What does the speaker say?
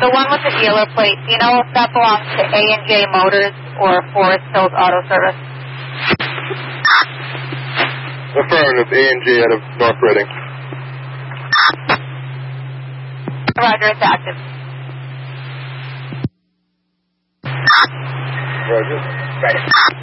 the one with the dealer plate, do you know if that belongs to A&J Motors or Forest Hills Auto Service? Affirmative, A&J out of North Reading. Roger, it's active. Roger. Right.